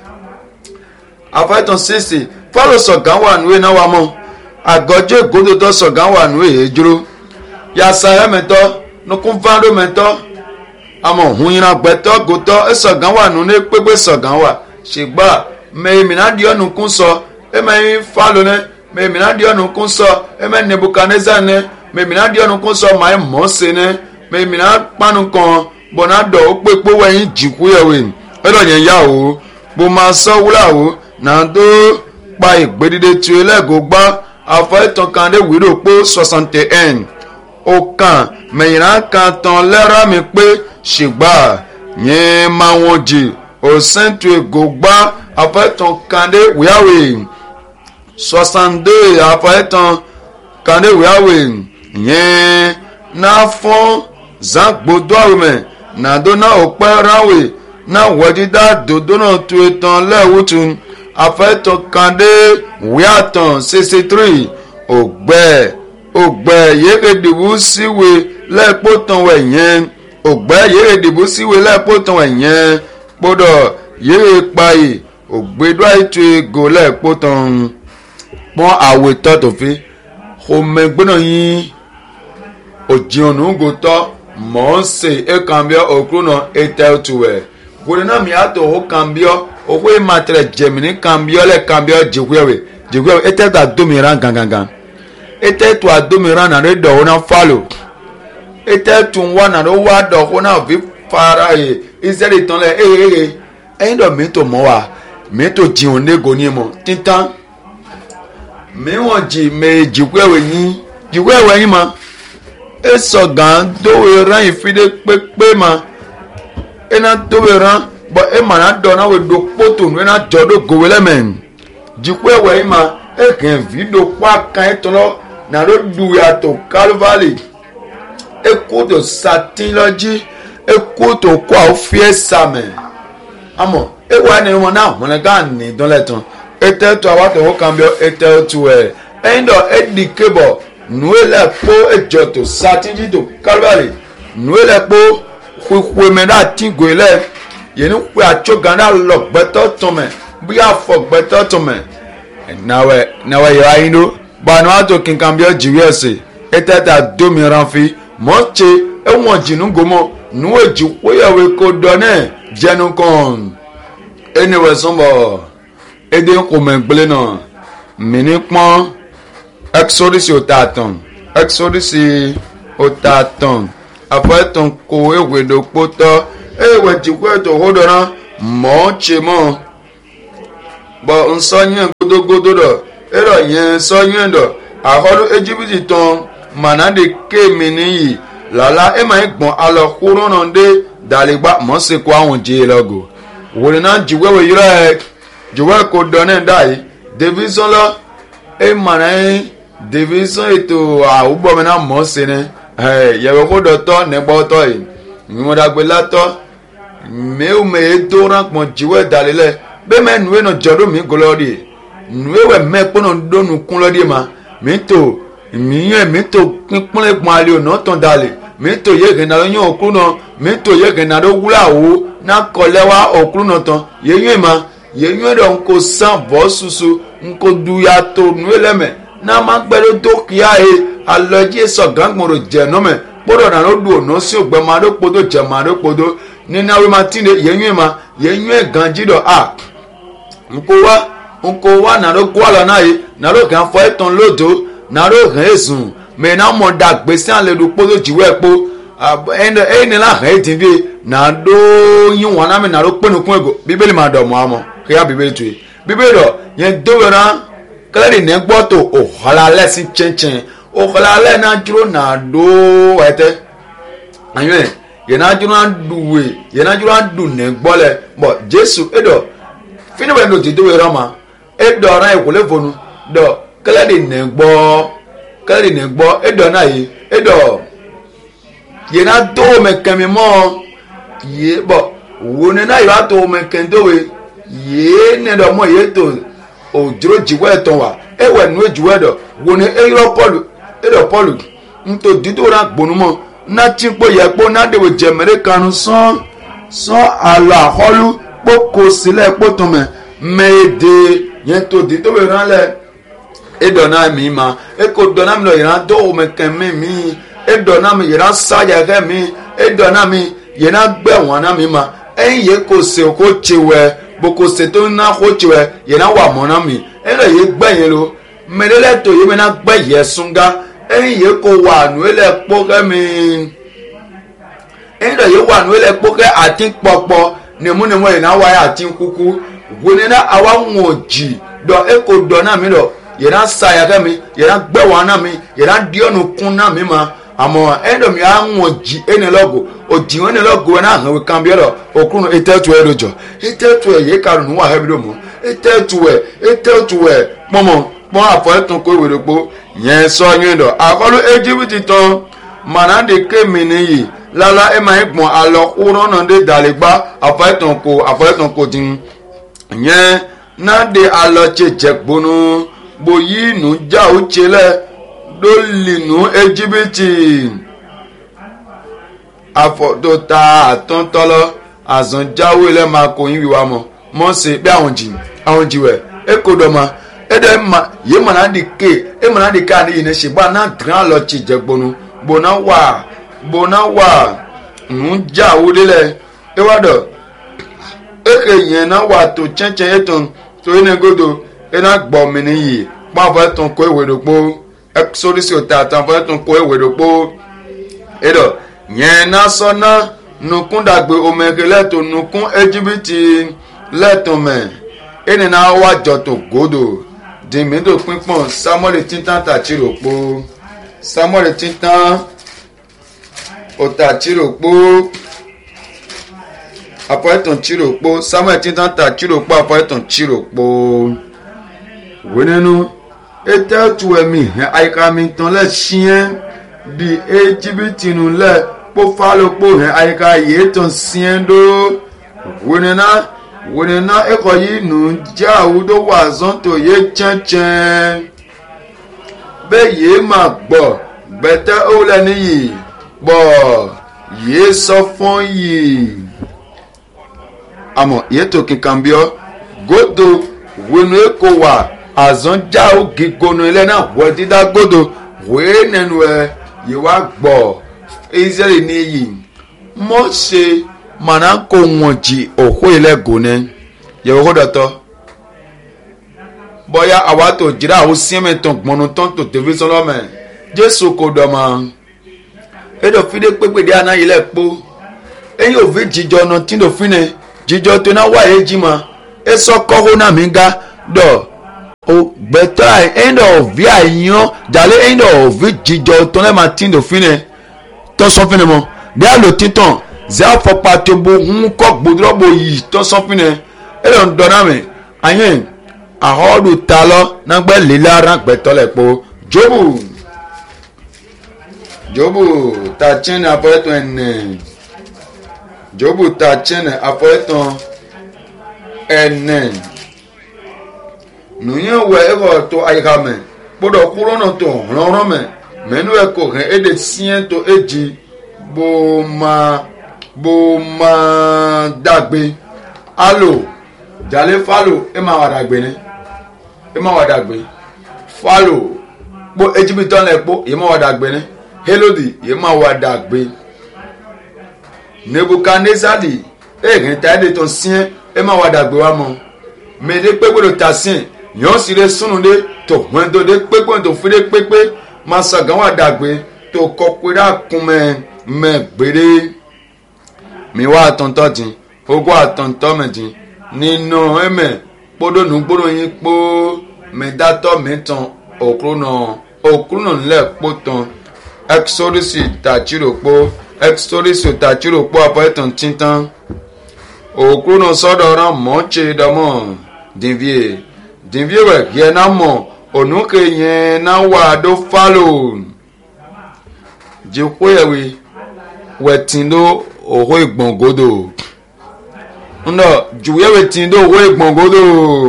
afọ ètàn sixty fọlọ sọgán wà nùwé náà wà mọ àgọjọ ìgòdòdó sọgán wà nùwé yẹn dúró yàtsà ẹmẹtọ nukun fáńdó mẹtọ àmọ hunyìnrán gbẹtọ gòtọ ẹsọgán wà nù ní pépé sọgán wà ṣègbà mẹyìmínà díọ nukun sọ eme falo ne me mina dio no kunso eme Nebukadnezar ne me mina dio no kunso mai Mose ne me mina panu kan bonado opepo weyin jiku yewe edo yen ya o bo ma so wula o na do pa igbedide tu elego gba afo itan kan de wiro po soixante et un o kan me ira kan tan lera mi pe sigba yen ma won ji o saint ego gba afo itan kan de wiawe soixante-deux afọ ètàn kàndé wíwáwé yẹn náà fún zangbodo àwòmẹ nàdó náà ò pẹ́ ráwé náà wọ́dídá dòdó náà tu ètàn lẹ́wùtù afọ ètàn kàndé wíwátàn sixty-three ògbẹ́ ògbẹ́ yérédìbò síwé lẹ́ẹ̀pọ̀ tán wẹ̀ yẹn ògbẹ́ yérédìbò síwé lẹ́ẹ̀pọ̀ tán wẹ̀ yẹn gbọ́dọ̀ yéré payì ògbédọ́ àìtú ego lẹ́ẹ̀pọ̀ tán pọ́n àwẹ̀ tọ́ tó fi ọmọ gbọ́nà yín òjìọ̀nù gòtọ́ mọ̀ ń ṣe ẹ̀kànbíọ́ òkúrúnà ètò ìtùwẹ̀ gbọ́dọ̀ náà mi àtọ̀ ó kànbíọ́ owó ìmàtẹ̀rẹ̀ jẹ̀mìnì kànbíọ́ lẹ̀ kànbíọ́ jìkwẹ́wẹ̀ jìkwẹ́wẹ̀ ètò ètò àdómìíràn gangan ètò ètò àdómìíràn náà lè dọ̀wọ́ náà fálò ètò ètò wà náà ló wá dọ̀wọ́ náà fi fara yìí ìṣẹ́lẹ̀ ìtàn lẹ̀ ẹ̀ẹ́rẹ́ ẹ̀yìn dọ̀ mí tó mọ́ wa mí tó jìun nígo ní mọ́ títàn miwọ̀n jì méjì wẹ́wẹ́ yín jì wẹ́wẹ́ yín ma e sọ̀gàn dówó ran ìfidé pépé ma e na dówó ran bọ̀ e mà náà dọ̀ náà wò do kpótò nù e na jọ̀ do gòwé lẹ́mẹ̀ jì wẹ́wẹ́ yín ma e kàn fi do kpó àkàn e tọ́lọ́ nà ló du yàtọ̀ Calvary e kó tó satin lọ jí e kó tó kó àwọn fiẹ́ sàmẹ̀ àmọ́ e wà ní wọn náà wọn gà ní dọ́lẹ̀ tán ete to awa to kambio ete to e endo edi kebo nuele po ejo to satiji to Calvary nuele po kwekwe me na tingo ile yenu pe achogana lo gbeto to me bi afọ gbeto to me nawe nawe yo ayindo ba no ato kin kambio jiwese ete ta domiran fi moche ewon jinu gomo nuwe ji koyawe ko done jenu kon anyway sombo ede kòmẹ̀ gblé náà mìíní pọ́n exodus otatan exodus otatan afọ ètò kò ewédo kpótọ́ ewé jìkú ètò hódọ́nà mo che mo bo nsonye godogodo do ero yen sonye do aholu Egypt ton manade kemini yi lala e ma gbon alo kuro no de daligba mo se ko awon je logo wori na jiwewe yira jiwe ko done dai division lo e mana division eto a ubo me na mo se ne eh ye ko do to ne gbo to yi mi mo dagbe lato me o me do ran pon jiwe dalile be me nuwe no jodo mi glory nuwe we me pono do nu kun lo die ma mi to mi yen mi to pinpin egbon ale ona ton dale mi to ye gena lo yan okun no mi to ye gena do wula wo na kolewa okun no ton ye yen ma ye yen do nko san bo susu nko du ya to nuwe leme na ma gbero to kia e aloje so gangboro je no me podo na lo du ono si ogbe ma do podo je ma do podo ni na we ma tinde ye yen ma ye yen ganji do a nko wa nko wa na lo kwa la na yi na lo kan fo eton lodo na lo rezun me na mo da gbese an le du podo jiwe po endo e ni la he tin bi na do yin won na me na lo penu kun ego bíbélì ma do mo amo ke ya bíbélì tu bíbélì do yen do ran kale ni gbo to o hala lesin chenchen o hala le na juro na do ete anyo ye na juro na duwe ye na juro du ne gbo le bo Jesu edo fini we no ti do ran ma edo ran e ko le fonu do kale ni ne gbo kale ni gbo edo na yi edo ye na do me kemi mo ye bo wo ne na yo to me kendo we ye ne do mo ye to ojuro jiwe ton wa e we nu ejuwe do wo ne e ro Paul e do Paul nto dido ra gbonu mo na tinpo ye po na de we jemere kanu son son ala holu poko sile po ton me mede yen to dido we ran le e do na mi ma e ko do na mi lo iran do me kan mi mi e do na mi iran sa ya ke mi e do na mi ye na gbe won na mi ma e ye ko se ko chiwe boko se to na ko chiwe ye na wa mo na mi e le ye gbe yen lo melele to ye me na gbe ye sunga e ye ko wa nu ele po ke mi e le ye wa nu ele po ke atin popo ni mu ni mo ye na wa ya atin kuku wo ni na awa wonji do e ko do na mi lo ye na sa ya ke mi ye na gbe wa na mi ye na di onu kun na mi ma amo endo mi awon ji ene logo oji won ne logo na han we kan bi ro okrun etetu erojo etetu ye karun wa hebido mo etetu e etetu e momo mo afo etun ko iweregbo yen so yin do akolu Egypt ton manande kemini yi lala e ma igbon alo kuro na de dalegba afo etun ko afo etun ko tin yen na de alo chejegbonu boyi nu ja o chele dolinu Egypt afọ to ta atontolo azon jawe le ma ko yin wiwa mo mo se pe awon ji awon jiwe e ko do ma e de ma ye ma na di ke e ma na di ka ni ne se ba na gran lo chi jegbonu bona wa bona wa nu jawo de le e wa do e ke yen na wa to chenchen eton to ene godo e na gbo mi ni yi pa fa ton ko ewe do po Exodus ota tan fa ton ko ewe do po edo yen na so na nukun dagbe omegele to nukun Egypt leton me ene na wa joto godo di mi do pinpon Samuel tintan ta chiropo Samuel tintan ota chiropo apoeton chiropo Samuel tintan ta chiropo apoeton chiropo wenenu ete tu emi aika mi ton le sien bi Egypt nu le po falo po he aika ye ton sien do wenena wenena eko yi nu ja udo wa zon to ye chenchen be ye ma gbo bete o le ni yi bo ye so fun yi amo ye to kinkambio godo wenu eko wa azon ja o gigonu ile na wo dida godo we nenu e ye wa gbo Israel ni yi mo se mana ko wonji oho ile gone ye wo doto boya awa to jira o sieme ton gbonu ton to tv so lo me Jesu ko do ma e do fi de pepe de ana ile po eyin o fi jijo no tin do fine jíjọ tó náà wáyé jí ma ẹ sọ kọ́kọ́ náà mi ga dọ̀ o gbẹ̀tọ́ ẹ̀ńdọ̀ òbí àyàn jàlẹ́ ẹ̀ńdọ̀ òbí jíjọ tó náà máa tí ń dò fún ẹ tó sọ fún ẹ mọ́ bí a lò títàn zẹ́ àfọ̀pá tó bo ń kọ́ gbòdúrọ̀bù yìí tó sọ fún ẹ ẹ lọ ń dọ̀ náà mi àyàn àhọ́dù ta lọ nàgbẹ́ lílára gbẹ̀tọ́ lẹ̀ po jóbù jóbù ta tiẹ́ ní afọ́yẹ́tọ̀ ẹ̀nẹ̀ jóbù ta tiẹ́ ní afọ́yẹ́tọ̀ ẹ̀nẹ̀ nùyẹn wẹ̀ ẹ̀kọ́ tó àyíká mẹ́ kpọ́dọ̀ kúrò náà tó rọrùn mẹ́ mẹ́nu ẹ̀kọ́ hẹ́ ẹ̀dẹ̀ tiẹ́ tó ẹ̀jì bó ma bó ma dàgbé alo jàlẹ́ falo ẹ̀ máa wà dàgbé ni ẹ̀ máa wà dàgbé falo kpọ́ ejibitọ́ lẹ̀ kpọ́ ẹ̀ máa wà dàgbé ni helodi ẹ̀ máa wà dàgbé nebukadnezari ẹ̀ hẹ́ ta ẹ̀dẹ̀ tó tiẹ́ ẹ̀ máa wà dàgbé wa mọ́ mẹ́ẹ̀dẹ́ pẹ́gbẹ́dọ̀ ta tiẹ́ yọ̀ọ́ sì lè sunu de tó wọ́n tó de pépé tó fi de pépé máa sàgán wà dàgbé tó kọ́ pé dà kún mẹ́ mẹ́ gbére mi wá àtọ̀ntọ̀ dín ogún àtọ̀ntọ̀ mẹ́ dín nínú ẹ̀mẹ́ kpọ́dọ̀ nù gbọ́dọ̀ yín kpó mẹ́dátọ̀ mẹ́tàn òkúrúnà òkúrúnà ńlẹ̀ kpó tán exodus tàchírò kpó exodus tàchírò kpó àpọ̀yẹ̀tàn títàn òkúrúnà sọ́dọ̀ ọ̀rọ̀ mọ́ọ̀tsẹ̀ dọ́mọ̀ dìvìé dìvìé wẹ̀ yẹn náà mọ̀ ònúkè yẹn náà wà dó fálò jìkúyẹ̀wé wẹ̀tìndó òhó ìgbọ̀ngodo ńdọ̀ jùwéwé tìndó òhó ìgbọ̀ngodo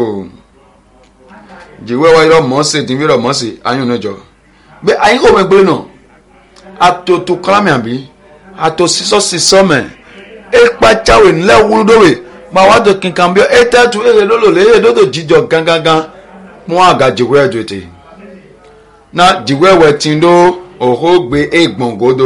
jìwéwé irọ́ mọ́ọ̀sẹ̀ dìvìé irọ́ mọ́ọ̀sẹ̀ ayún náà jọ bẹ́ẹ̀ ayé kò mẹ́ gbé náà àtòtò kálámì àbí àtò sísọ sísọ mẹ́ ekpatsawe ńlẹ wúlódòwe ma wá tó kankan bí ẹ tẹ́tù èrè lólò léyè lódò jíjọ gangan mú àga jìwé ẹ̀jọ̀ tè na jìwé ẹ̀wẹ̀ tí ń dó òhó gbé égbòǹgodo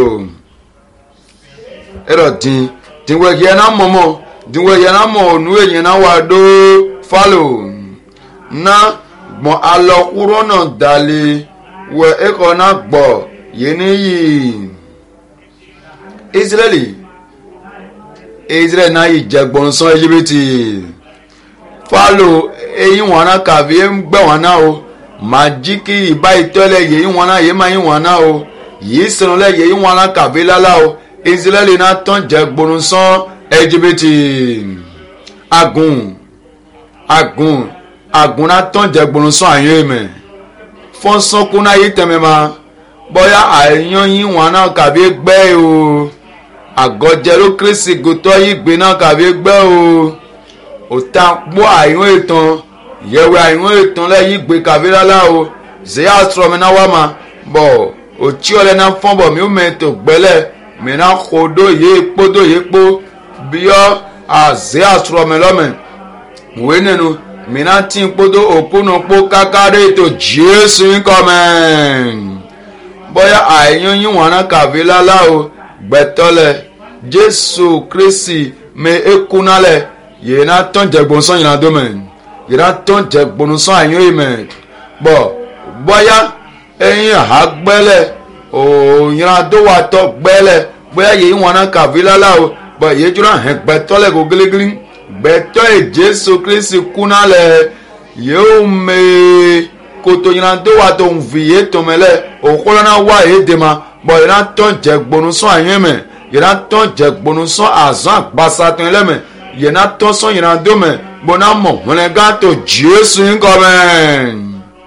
ẹ̀rọ dín dìwé yẹn náà mọ̀mọ́ dìwé yẹn náà mọ̀ ònú èyàn náà wà dó fálò na gbọ̀n alọ́kúrọ́ náà dalẹ̀ wẹ̀ ẹ̀kọ́ náà gbọ̀ yẹn níyì Israẹli. Israel náà yìí jẹ gbọ̀nsán Íjíbítì fálò eyín wọn náà kàwé ń gbẹ̀ wọn náà o màjíkì ìbá ìtọ́lẹ̀ yẹ̀yìn wọn náà yẹ̀yìn máa yín wọn náà o yìí sẹ̀nulẹ̀ yẹ̀yìn wọn náà kàwé lálá o Israel náà tán jẹ gbọ̀nsán Íjíbítì agùn agùn agùn náà tán jẹ gbọ̀nsán àyàn mẹ́ fọ́nsọ́kú náà yìí tẹ̀mẹ́ ma bọ́yá àyàn yín wọn náà kàwé gbẹ́ o àgọ́jẹ́rú kírísì gòtọ́ yìí gbé náà kàwé gbẹ́ o òtá pọ́ àìwọ̀n ìtàn yẹ̀wẹ̀ àìwọ̀n ìtàn lẹ́yìn gbé kàwé lálá o zèyà sọ̀rọ̀ náà wà má bọ̀ òtí ọ̀lẹ́ náà fọ́n bọ̀ mí ó mẹ́tò gbẹ́lẹ̀ mí náà kódó yé kpódó yé kpó bíọ́ àzèyà sọ̀rọ̀ mẹ́ lọ́mẹ́ wé nínú mí náà tí kpódó òkúnu kpó kákàdé ètò Jésù ńkọ́mẹ́ bọ́yá àìyàn yín wọn náà kàwé lálá o gbẹtọlẹ Jésù Kristi mẹ ekunalẹ yìí náà tán jẹ gbọnsán yìí náà dọmẹ yìí náà tán jẹ gbọnsán àyàn yìí mẹ bọ bọyá ẹyin àgbẹlẹ òyìn àdówà tọ gbẹlẹ bọyá yìí wọn náà kàwé lálá o bọ yìí jùlọ hẹn gbẹtọlẹ kò gírígírí gbẹtọ ẹ Jésù Kristi kunalẹ yìí mẹ kòtò yìí náà dówà tó ń fi yìí tó mẹlẹ òkúlọ náà wà yìí dèmà bọ̀ yìí náà tán jẹ gbónúsán àyẹn mẹ́ yìí náà tán jẹ gbónúsán àzán àgbàsá tó ń lẹ́mẹ̀ yìí náà tán sán yìí náà dó mẹ́ gbóná mọ̀ wọn lẹ́ gàtò Jésù ń kọ́ mẹ́.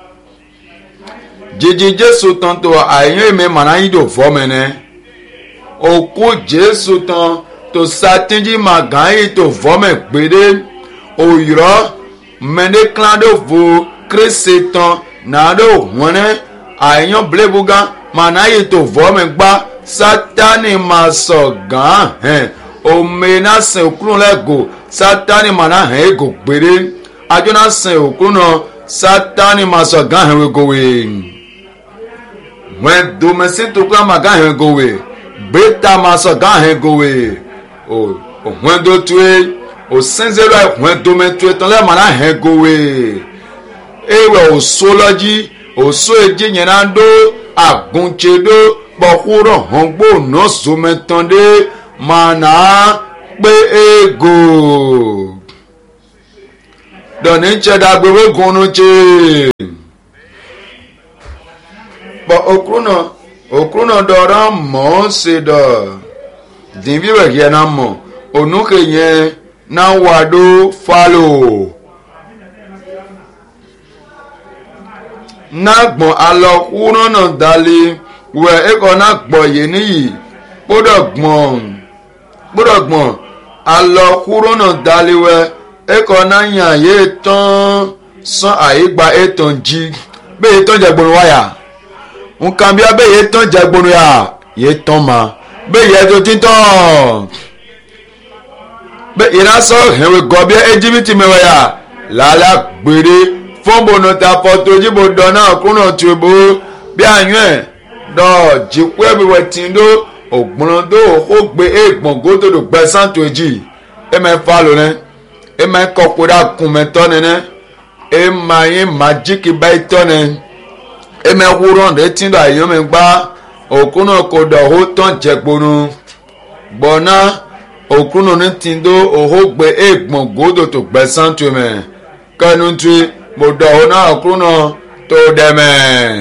jíjí Jésù tán tó àyẹn mẹ́ màná yìí tó fọ́ mẹ́ nẹ́ òkú Jésù tán tó sátẹ́jì màgá yìí tó fọ́ mẹ́ gbédé òyìnbó mẹ́ndé kíládó fo Kristi tán nàdó wọn nẹ́ àyẹn bílẹ̀bùgá mana yi to vɔme gba Satani ma sɔ gã hɛn ome na sɛn okunu lɛ go Satani mana hɛn ego gbede adzo na sɛn okunu nɔ Satani ma sɔ gã hɛn ego we wɛn domesi to kura ma gã hɛn ego we gbeta ma sɔ gã hɛn ego we o o wɛn do tue o sɛnse lɛ wɛn dome tue tɔn lɛ mana hɛn ego we ewɛ o so lɔ dzi o so edzi nyɛ na do aguntseɖo bɔkuro hɔn gbɔ nɔ zometɔn ɖe mana pé ego dọ̀ní tsẹ̀dàgbé wégunu tse bọ̀ okruna okruna dọ̀ra mọ̀ ṣe dọ̀ dìbí wẹ̀ yẹn na mọ̀ onuke yẹn na wàdó falo na gbọ̀n alọ kúrò náà dalẹ̀ wẹ̀ ẹ̀kọ́ na gbọ̀ yẹn níyì gbọ́dọ̀ gbọ̀n gbọ́dọ̀ gbọ̀n alọ kúrò náà dalẹ̀ wẹ̀ ẹ̀kọ́ na yàn yé tán sàn àyígbà ètò jí bẹ́ẹ̀ tán jẹ́ gbọ̀n wáyà nǹkan bí abẹ́ yé tán jẹ́ gbọ̀n yà yé tán ma bẹ́ẹ̀ yẹ tó ti tán bẹ́ẹ̀ ìránṣọ ìhẹ̀wé gọ́bí ẹjíbítì mẹ́wàá yà lálẹ́ gbére fọ́nbọ̀nà ta fọ́tò jíbo dọ̀nà kúnà tìbò bí àyàn ẹ̀ dọ̀ jìkú ẹ̀mí wẹ̀ tì ń dó ògbọ́n dó ó gbé égbọ̀n gótòdò gbẹ̀sán tó jì ẹ̀ mẹ́ fa lò nẹ́ ẹ̀ mẹ́ kọ́kọ́ dà kùn mẹ́ tọ́ nẹ́ ẹ̀ má yín má jíkì bá yín tọ́ nẹ́ ẹ̀ mẹ́ wúrọ̀ ẹ̀ tí ń dọ̀ àyàn mẹ́ gbá òkúnà kò dọ̀ ó tán jẹ gbónú gbọ̀nà òkúnà ní tì ń dó ó gbé égbọ̀n gótòdò gbẹ̀sán tó mẹ́ kẹ́nu tó mo dọ̀ ọ́ náà òkúnà tó dẹ̀ mẹ́.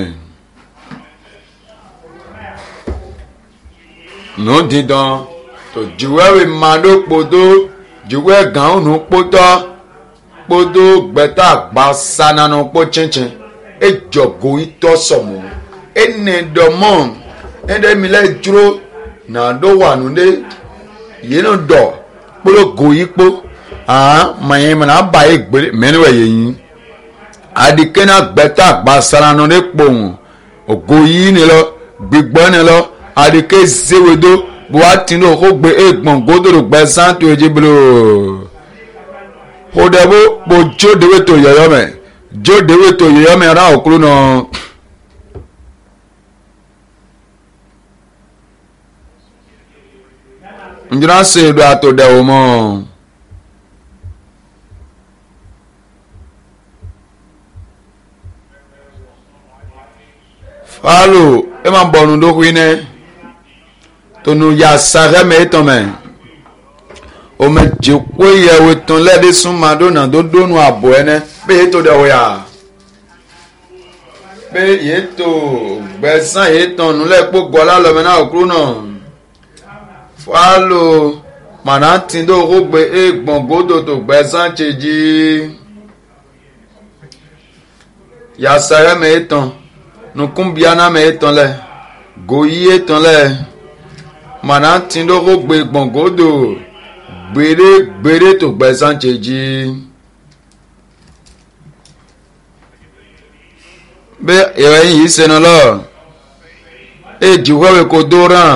nù dídán tó juwẹ́wì màdó kpódó juwẹ́ gàn ọ́nù kpótọ́ kpódó gbẹ́tà gba sananu kpó tsẹ̀tsẹ̀ edzọ̀gò itọ́ sọ̀mù enedọ̀mọ́ ẹ̀dẹ́milẹ̀ dúró nàdó wà nù dé yẹnu dọ̀ kpóló gò yí kpó hàn mẹ̀yìn mẹ̀nà bá yẹ gbélé mẹ́nu wẹ̀ yẹ̀yìn adikena gbẹ́tà gba sananu dé kpóhùn ògò yí ni lọ gbígbọ́ ni lọ adike zewedo buwati no ko gbe egbon godoro gbe santo ejiblo hodebo bo jo dewe to yoyo me jo dewe to yoyo me ra okuru no njira se do ato de o mo falo e ma bonu do kuine tonu ya sare me tome o me jikwe ye we ton le de sun madonna do donu abo ene be to de oya be ye to gbesan ye ton nu le po gola lo me na okru na falo mana tin do ro gbe egbon godo to gbesan cheji ya sare me ton nu kumbiana me ton le goyi ton le mana tindoko gbe gbọ̀ngodo gbére gbére tó gbẹ̀sán cheji bẹ́ ìrẹ̀yìn yìí sẹ́nu lọ èjì wẹ́wẹ́ kò dóran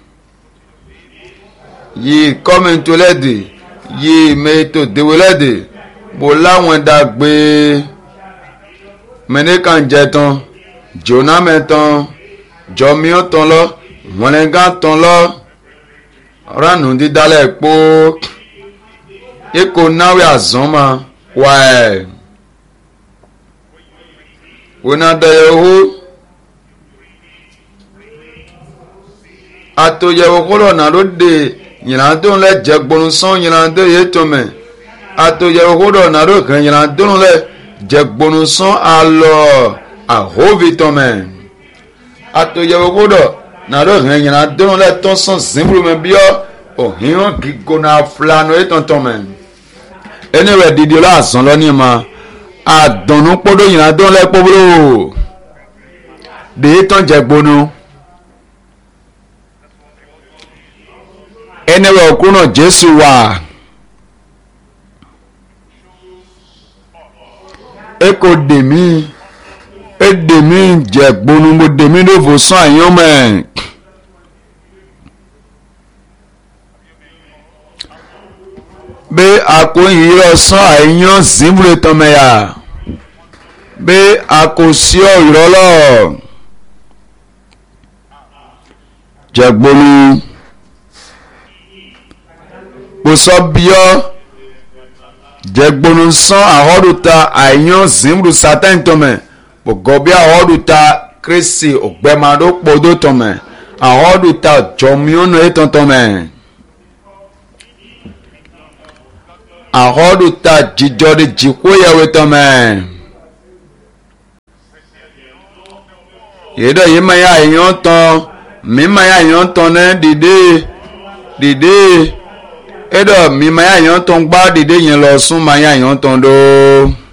yìí kọ́mẹ̀ntò lẹ́dì yìí mẹ́tò déwé lẹ́dì bò láwọn dàgbé mẹ́nìkan jẹ tán jóná mẹ́tàn jọmíọ́ tán lọ wọnẹgá tán lọ ránù dídálẹ̀ pó ikò náwó àzọ́mà wáẹ̀ wọnadẹ̀yẹ̀wò àtòyẹ̀wò kúrò nàlódé yìnyín lẹ jẹgbọnù sán yìnyín yé tọmẹ àtòyẹ̀wò kúrò nàlókè yìnyín lẹ jẹgbọnù sán alọ àhóvi tọmẹ àtòyẹ̀wò kúrò nàdó hẹn yìnyín adóhùn lẹ tó sàn zimbru mẹ bíọ òhìn gígónà flanu ètòntò mẹ ẹni rẹ dìde lọ àzàn lọ ní ma àdùnnú kpọdọ yìnyín adóhùn lẹ kpọbúrò dèé tán jẹ gbónú ẹni rẹ òkú náà jésù wà eko dèmí edèmí jẹ gbónú mo dèmí ló fò sàn àyàn mẹ. bẹ́ àkóyìn lọ sán àìyàn zimbure tọmẹyà bẹ́ àkósí ọ̀rọ̀lọ́ jẹgbolu kpọsọ bíọ́ jẹgbolu sán àhọ́dúta àìyàn zimbure sátán tọmẹ gbọ̀gọ́bí àhọ́dúta kristi ògbẹ́madó kpọ́dó tọmẹ àhọ́dúta jọmíọ́nù ètò tọmẹ. ahodu ta dzidzɔ de dziko yawe tɔmɛ. Yeɖe yi me ya yɔ tɔn mi me ya yɔ tɔn ne dide dide eɖe mi me ya yɔ tɔn gba dide nye lɔ sun ma ya yɔ tɔn ɖo.